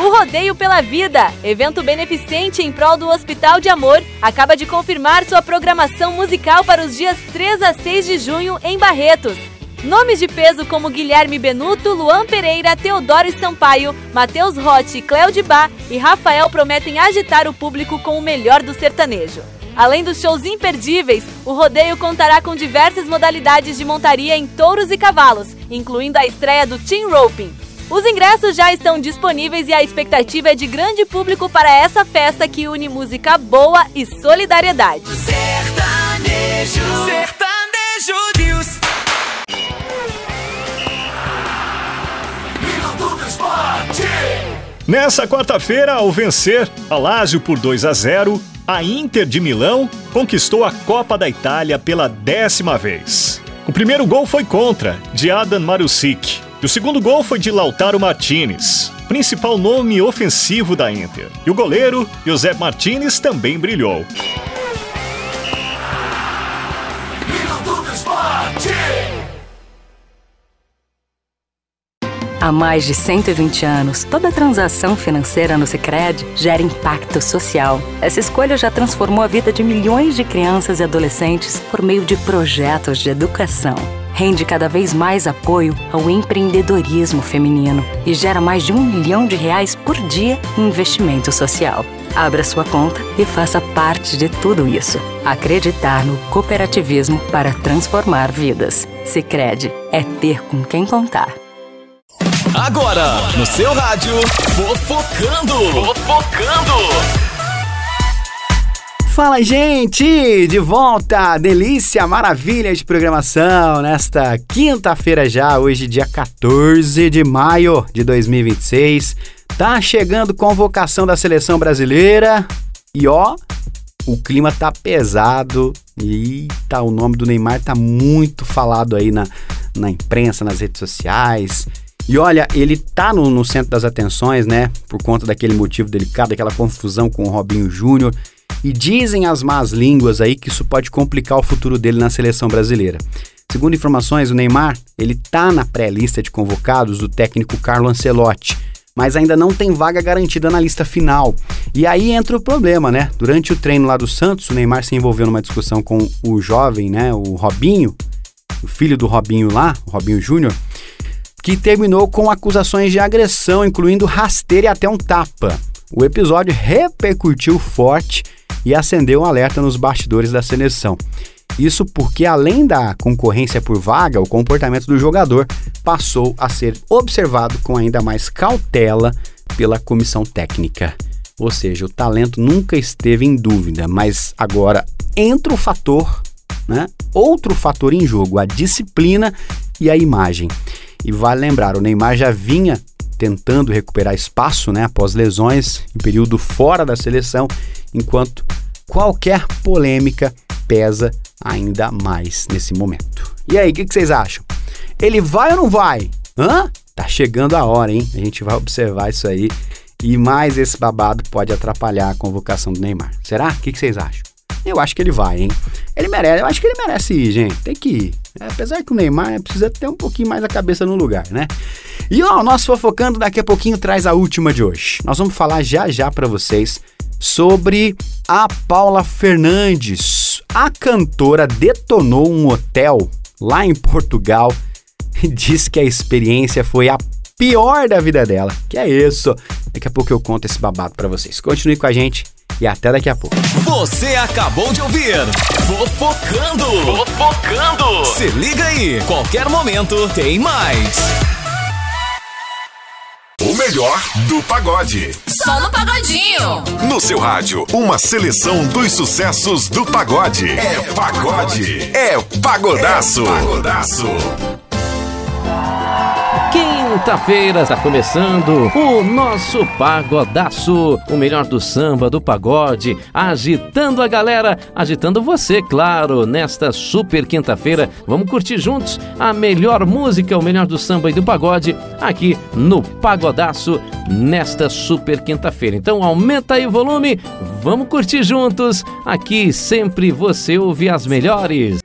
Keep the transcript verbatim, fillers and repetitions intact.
O Rodeio pela Vida, evento beneficente em prol do Hospital de Amor, acaba de confirmar sua programação musical para os dias três a seis de junho em Barretos. Nomes de peso como Guilherme Benuto, Luan Pereira, Teodoro Sampaio, Matheus Rotti, Cléo de Bá e Rafael prometem agitar o público com o melhor do sertanejo. Além dos shows imperdíveis, o rodeio contará com diversas modalidades de montaria em touros e cavalos, incluindo a estreia do Team Roping. Os ingressos já estão disponíveis e a expectativa é de grande público para essa festa que une música boa e solidariedade. Sertanejo, sertanejo Deus. Nessa quarta-feira, ao vencer a Lazio por dois a zero, a Inter de Milão conquistou a Copa da Itália pela décima vez. O primeiro gol foi contra, de Adam Marusic, e o segundo gol foi de Lautaro Martinez, principal nome ofensivo da Inter. E o goleiro, José Martinez, também brilhou. Há mais de cento e vinte anos, toda transação financeira no Sicredi gera impacto social. Essa escolha já transformou a vida de milhões de crianças e adolescentes por meio de projetos de educação. Rende cada vez mais apoio ao empreendedorismo feminino e gera mais de um milhão de reais por dia em investimento social. Abra sua conta e faça parte de tudo isso. Acreditar no cooperativismo para transformar vidas. Sicredi é ter com quem contar. Agora, no seu rádio, Fofocando! Fofocando! Fala, gente! De volta! Delícia, maravilha de programação nesta quinta-feira já, hoje dia quatorze de maio de dois mil e vinte e seis. Tá chegando convocação da seleção brasileira e ó, o clima tá pesado. Eita, o nome do Neymar tá muito falado aí na, na imprensa, nas redes sociais. E olha, ele tá no, no centro das atenções, né? Por conta daquele motivo delicado, daquela confusão com o Robinho Júnior. E dizem as más línguas aí que isso pode complicar o futuro dele na seleção brasileira. Segundo informações, o Neymar, ele tá na pré-lista de convocados do técnico Carlo Ancelotti, mas ainda não tem vaga garantida na lista final. E aí entra o problema, né? Durante o treino lá do Santos, o Neymar se envolveu numa discussão com o jovem, né? O Robinho, o filho do Robinho lá, o Robinho Júnior, que terminou com acusações de agressão, incluindo rasteira e até um tapa. O episódio repercutiu forte e acendeu um alerta nos bastidores da seleção. Isso porque, além da concorrência por vaga, o comportamento do jogador passou a ser observado com ainda mais cautela pela comissão técnica. Ou seja, o talento nunca esteve em dúvida, mas agora entra o fator, né? Outro fator em jogo, a disciplina e a imagem. E vale lembrar, o Neymar já vinha tentando recuperar espaço, né, após lesões, em período fora da seleção, enquanto qualquer polêmica pesa ainda mais nesse momento. E aí, o que, que vocês acham? Ele vai ou não vai? Hã? Tá chegando a hora, hein? A gente vai observar isso aí. E mais esse babado pode atrapalhar a convocação do Neymar. Será? O que, que vocês acham? Eu acho que ele vai, hein? Ele merece, eu acho que ele merece ir, gente. Tem que ir. É, apesar que o Neymar precisa ter um pouquinho mais a cabeça no lugar, né? E ó, o nosso Fofocando daqui a pouquinho traz a última de hoje. Nós vamos falar já já pra vocês sobre a Paula Fernandes. A cantora detonou um hotel lá em Portugal e disse que a experiência foi a pior da vida dela. Que é isso? Daqui a pouco eu conto esse babado pra vocês. Continue com a gente. E até daqui a pouco. Você acabou de ouvir Fofocando. Fofocando. Se liga aí, qualquer momento tem mais. O melhor do pagode. Só no Pagodinho. No seu rádio, uma seleção dos sucessos do pagode. É pagode. É pagodaço. É pagodaço. Quinta-feira está começando o nosso Pagodaço, o melhor do samba, do pagode, agitando a galera, agitando você, claro, nesta super quinta-feira. Vamos curtir juntos a melhor música, o melhor do samba e do pagode, aqui no Pagodaço, nesta super quinta-feira. Então aumenta aí o volume, vamos curtir juntos, aqui sempre você ouve as melhores.